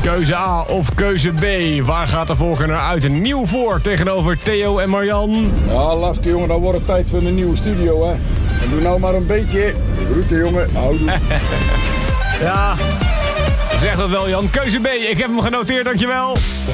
Keuze A of keuze B. Waar gaat de voorkeur naar uit? Een nieuw voor tegenover Theo en Marjan. Ja, Laske jongen, dan wordt het tijd voor een nieuwe studio, hè. En doe nou maar een beetje. Groeten jongen, houdoe. Ja, zeg dat wel Jan. Keuze B, ik heb hem genoteerd, dankjewel.